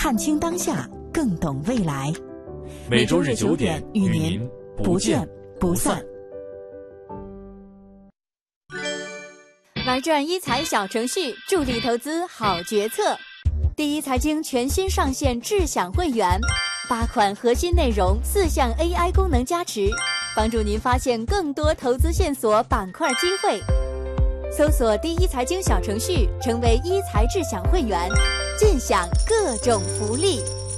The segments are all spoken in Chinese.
看清当下，更懂未来。 每周日9点与您不见不散。 玩转一财小程序，助力投资好决策。第一财经全新上线智享会员，8款核心内容，4项 AI 功能加持，帮助您发现更多投资线索、板块机会。搜索第一财经小程序，成为一财智享会员，尽享各种福利。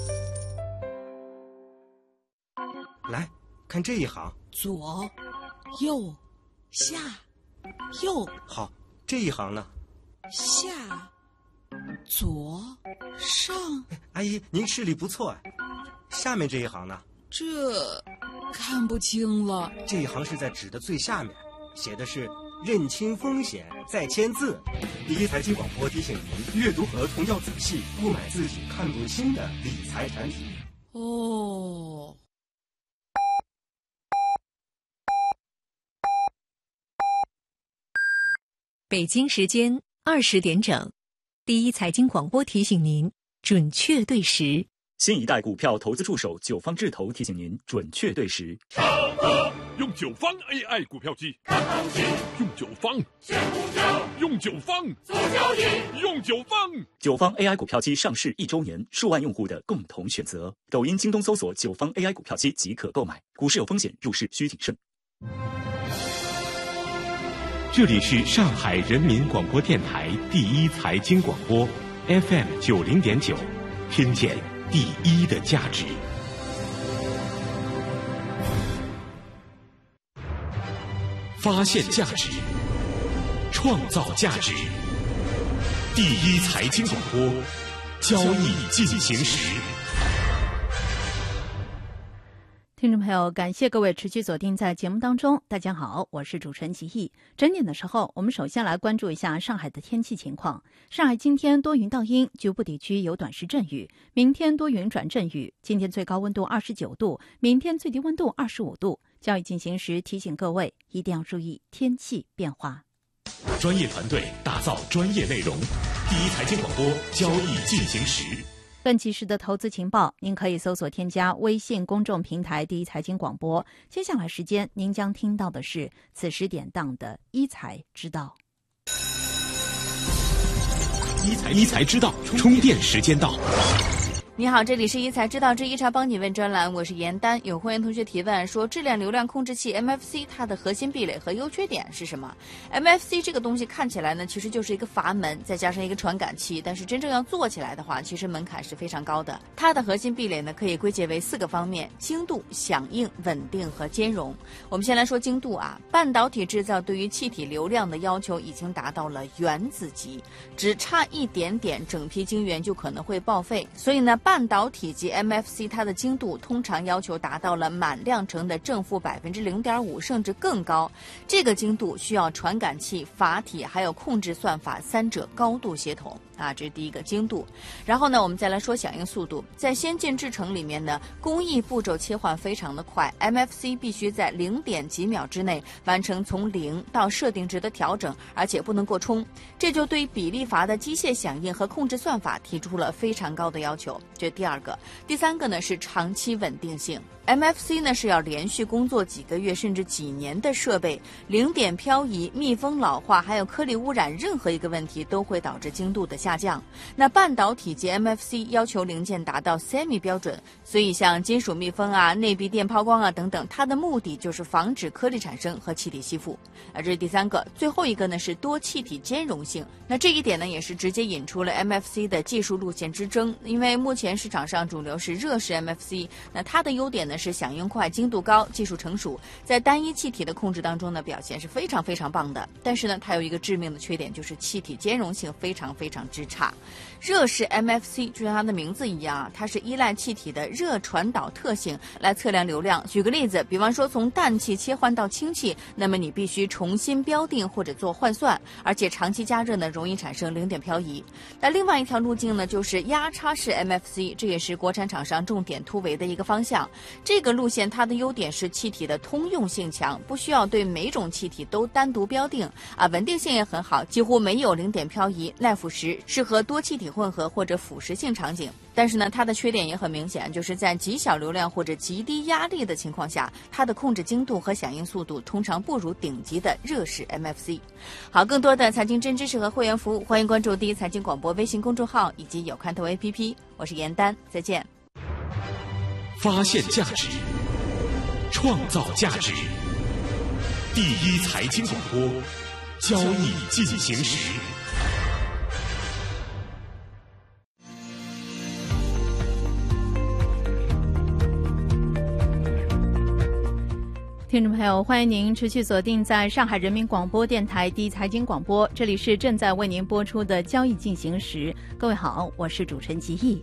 来看这一行， 左右下右。 好，这一行呢？ 下左上。 阿姨，您视力不错哎。下面这一行呢？ 这看不清了。 这一行是在纸的最下面，写的是认清风险再签字。第一财经广播提醒您，阅读合同要仔细，不买自己看不清的理财产品。 哦。 北京时间20点整，第一财经广播提醒您准确对时。 新一代股票投资助手九方智投提醒您准确对时。 用九方 AI 股票机看行情，用九方选股票，用九方做交易，用九方。 九方 AI 股票机上市1周年，数万用户的共同选择。抖音、京东搜索九方 AI 股票机即可购买。股市有风险，入市需谨慎。 这里是上海人民广播电台第一财经广播 FM 90.9，听见第一的价值。发现价值，创造价值。第一财经广播，交易进行时。 听众朋友，感谢各位持续锁定在节目当中。大家好，我是主持人齐毅。整点的时候，我们首先来关注一下上海的天气情况。上海今天多云到阴，局部地区有短时阵雨，明天多云转阵雨。今天最高温度29度，明天最低温度25度。交易进行时提醒各位一定要注意天气变化。 专业团队打造专业内容，第一财经广播，交易进行时。 更及时的投资情报，您可以搜索添加微信公众平台第一财经广播。接下来时间，您将听到的是此时点档的一财知道。 一财知道，充电时间到。 你好，这里是一财知道之一财帮你问专栏，我是严丹。有会员同学提问说，质量流量控制器 MFC 它的核心壁垒和优缺点是什么？ MFC 这个东西看起来呢，其实就是一个阀门再加上一个传感器，但是真正要做起来的话，其实门槛是非常高的。它的核心壁垒呢，可以归结为4个方面：精度、响应、稳定和兼容。我们先来说精度啊，半导体制造对于气体流量的要求已经达到了原子级，只差一点点，整批晶圆就可能会报废。所以呢，半导体及 MFC 它的精度通常要求达到了满量程的正负0.5%，甚至更高。这个精度需要传感器、阀体还有控制算法3者高度协同啊，这是第一个精度。然后呢，我们再来说响应速度。在先进制程里面呢，工艺步骤切换非常的快， MFC 必须在0点几秒之内完成从0到设定值的调整，而且不能过冲。这就对比例阀的机械响应和控制算法提出了非常高的要求。这第二个。第三个呢是长期稳定性。MFC 呢是要连续工作几个月甚至几年的设备，零点漂移、密封老化还有颗粒污染，任何一个问题都会导致精度的下降。那半导体及 MFC 要求零件达到 semi 标准，所以像金属密封啊、内壁电抛光啊等等，它的目的就是防止颗粒产生和气体吸附。这是第三个。最后一个呢是多气体兼容性。那这一点呢也是直接引出了 MFC 的技术路线之争，因为目前市场上主流是热式 MFC， 那它的优点呢是响应快、精度高、技术成熟，在单一气体的控制当中呢表现是非常非常棒的。但是呢它有一个致命的缺点，就是气体兼容性非常非常之差。热式 MFC 就像它的名字一样，它是依赖气体的热传导特性来测量流量。举个例子，比方说从氮气切换到氢气，那么你必须重新标定或者做换算，而且长期加热呢容易产生零点漂移。那另外一条路径呢就是压差式 MFC， 这也是国产厂商重点突围的一个方向。这个路线它的优点是气体的通用性强，不需要对每种气体都单独标定啊，稳定性也很好，几乎没有零点漂移，耐腐蚀， 适合多气体混合或者腐蚀性场景。但是呢，它的缺点也很明显，就是在极小流量或者极低压力的情况下，它的控制精度和响应速度通常不如顶级的热式 MFC。好，更多的财经真知识和会员服务，欢迎关注第一财经广播微信公众号以及有看头 APP。我是严丹，再见。 发现价值，创造价值。第一财经广播，交易进行时。 听众朋友，欢迎您持续锁定在上海人民广播电台第一财经广播，这里是正在为您播出的交易进行时。各位好，我是主持人吉义。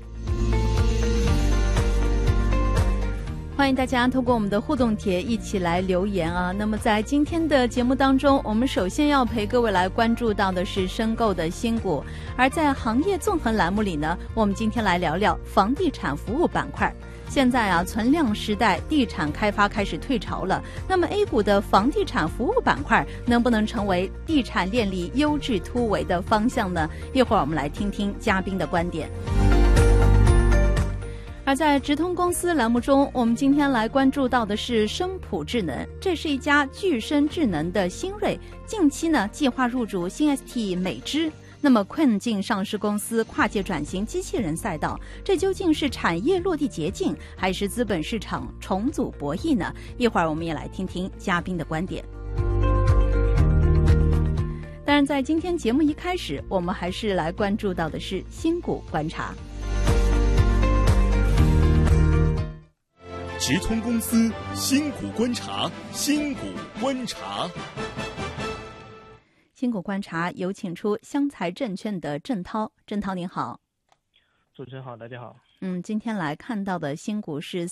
欢迎大家通过我们的互动帖一起来留言啊。那么在今天的节目当中，我们首先要陪各位来关注到的是申购的新股，而在行业纵横栏目里呢，我们今天来聊聊房地产服务板块。现在啊，存量时代，地产开发开始退潮了。那么 A 股的房地产服务板块能不能成为地产链里优质突围的方向呢？一会儿我们来听听嘉宾的观点。而在直通公司栏目中，我们今天来关注到的是声普智能，这是一家具身智能的新锐，近期呢计划入主新 ST 美芝。那么困境上市公司跨界转型机器人赛道，这究竟是产业落地捷径，还是资本市场重组博弈呢？一会儿我们也来听听嘉宾的观点。当然，在今天节目一开始，我们还是来关注到的是新股观察。 直通公司新股观察，新股观察。 新股观察有请出湘财证券的郑涛，郑涛您好。 主持人好，大家好。 今天来看到的新股是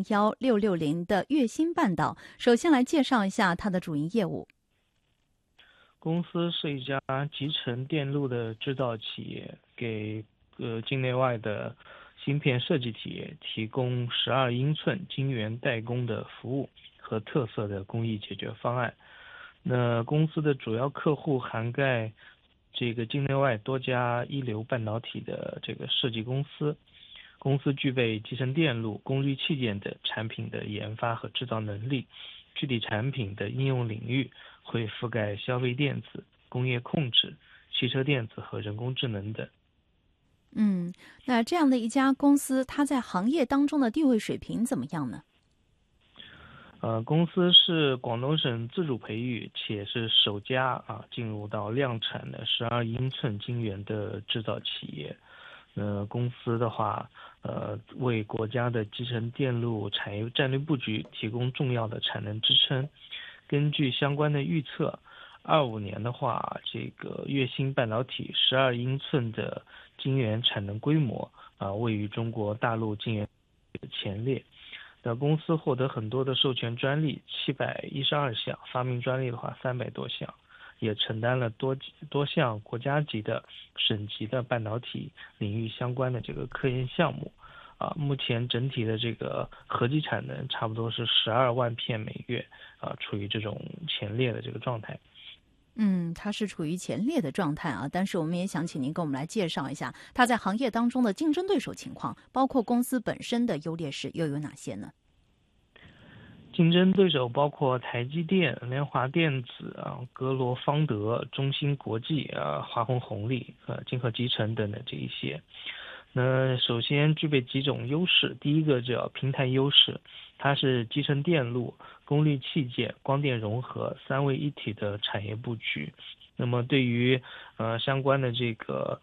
301660的粤新半岛，首先来介绍一下它的主营业务。 公司是一家集成电路的制造企业，给境内外的芯片设计企业提供12英寸晶圆代工的服务和特色的工艺解决方案。那公司的主要客户涵盖这个境内外多家一流半导体的这个设计公司。公司具备集成电路、功率器件等产品的研发和制造能力，具体产品的应用领域会覆盖消费电子、工业控制、汽车电子和人工智能等。 那这样的一家公司，它在行业当中的地位水平怎么样呢？ 公司是广东省自主培育，且是首家进入到量产的12英寸晶圆的制造企业。公司的话，为国家的集成电路产业战略布局提供重要的产能支撑。根据相关的预测，25年的话，这个粤新半导体12英寸的晶圆产能规模位于中国大陆晶圆前列。那公司获得很多的授权专利712项，发明专利的话300多项，也承担了多项国家级的、省级的半导体领域相关的这个科研项目。目前整体的这个合计产能差不多是12万片每月，处于这种前列的这个状态。 它是处于前列的状态啊，但是我们也想请您给我们来介绍一下它在行业当中的竞争对手情况，包括公司本身的优劣势又有哪些呢？ 竞争对手包括台积电、联华电子格罗方德、中芯国际华虹红利金河集成等等这一些。那首先具备几种优势，第一个叫平台优势，它是集成电路、功率器件、光电融合三位一体的产业布局。那么对于相关的这个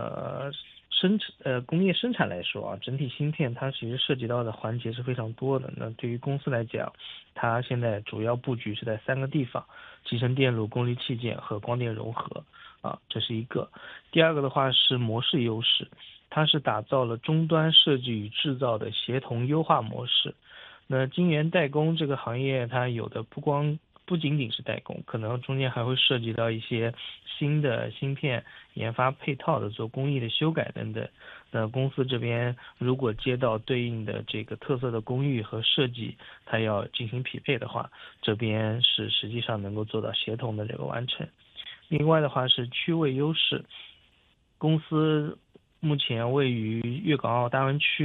工业生产来说整体芯片它其实涉及到的环节是非常多的。那对于公司来讲，它现在主要布局是在3个地方：集成电路、功率器件和光电融合这是一个。第二个的话是模式优势，它是打造了终端设计与制造的协同优化模式。那晶圆代工这个行业，它有的不仅仅是代工，可能中间还会涉及到一些新的芯片研发配套的做工艺的修改等等。那公司这边如果接到对应的这个特色的工艺和设计，它要进行匹配的话，这边是实际上能够做到协同的这个完成。另外的话是区位优势， 公司目前位于粤港澳大湾区